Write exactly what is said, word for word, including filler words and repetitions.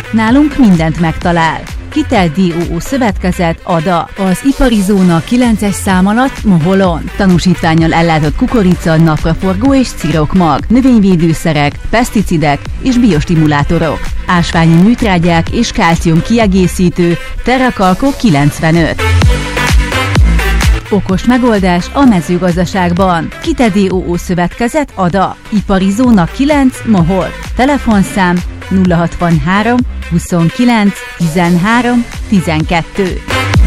Nálunk mindent megtalál. Kitel dé o o Szövetkezet, Ada. Az ipari zóna kilences szám alatt Moholon. Tanúsítvánnyal ellátott kukorica, napraforgó és cirokmag, növényvédőszerek, peszticidek és biostimulátorok. Ásványi műtrágyák és kálcium kiegészítő, Terrakalko kilencvenöt. Okos megoldás a mezőgazdaságban. Kitel dé o o Szövetkezet, Ada. Ipari zóna kilenc, Mohol. Telefonszám nulla hatvanhárom huszonkilenc tizenhárom tizenkettő.